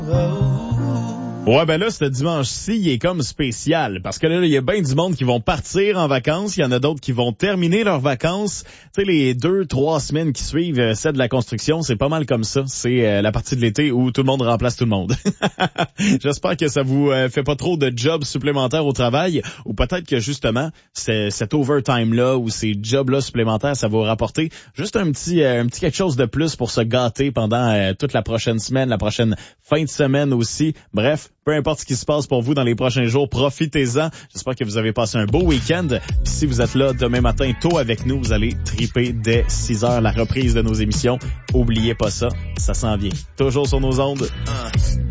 Ouais, ben là, ce dimanche-ci, il est comme spécial. Parce que là, il y a bien du monde qui vont partir en vacances. Il y en a d'autres qui vont terminer leurs vacances. Tu sais, les 2-3 semaines qui suivent, celle de la construction, c'est pas mal comme ça. C'est la partie de l'été où tout le monde remplace tout le monde. J'espère que ça vous fait pas trop de jobs supplémentaires au travail. Ou peut-être que justement, cet overtime-là ou ces jobs-là supplémentaires, ça va vous rapporter juste un petit quelque chose de plus pour se gâter pendant toute la prochaine semaine, la prochaine fin de semaine aussi. Bref, peu importe ce qui se passe pour vous dans les prochains jours, profitez-en. J'espère que vous avez passé un beau week-end. Puis si vous êtes là demain matin tôt avec nous, vous allez triper dès 6 heures la reprise de nos émissions. Oubliez pas ça, ça s'en vient. Toujours sur nos ondes.